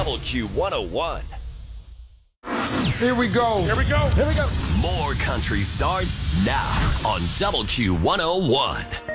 Double Q 101. Here we go. Here we go. Here we go. More country starts now on Double Q 101.